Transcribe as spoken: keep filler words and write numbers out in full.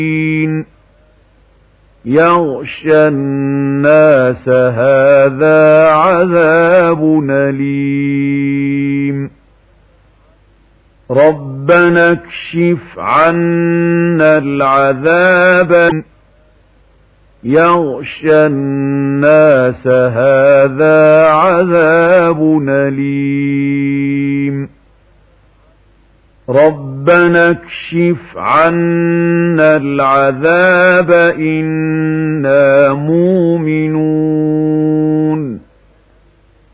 يغشى الناس هذا عذاب أليم ربنا اكشف عنا العذاب يغشى الناس هذا عذاب أليم ربنا اكشف عنا العذاب إنا مؤمنون